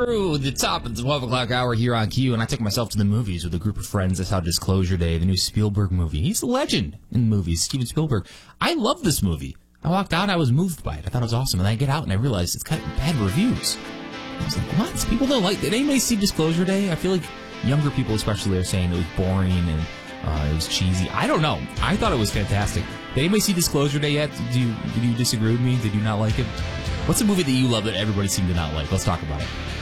through the top of the 12 o'clock hour here on Q, and I took myself to the movies with a group of friends. I saw Disclosure Day, the new Spielberg movie. He's a legend in movies, Steven Spielberg. I love this movie. I walked out, I was moved by it. I thought it was awesome. And I get out and I realized it's got bad reviews. I was like, what? People don't like it. Did anybody see Disclosure Day? I feel like younger people especially are saying it was boring and it was cheesy. I don't know. I thought it was fantastic. Did anybody see Disclosure Day yet? Did you disagree with me? Did you not like it? What's a movie that you love that everybody seemed to not like? Let's talk about it.